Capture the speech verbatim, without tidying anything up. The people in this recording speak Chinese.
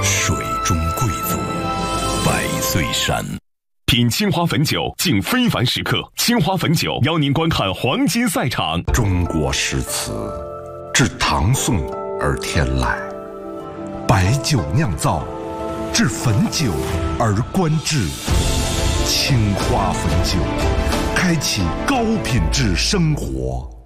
水中贵族，百岁山。 品青花汾酒，敬非凡时刻。青花汾酒邀您观看黄金赛场。 中国诗词自唐宋而天来，白酒酿造，至汾酒而观至。青花汾酒，开启高品质生活。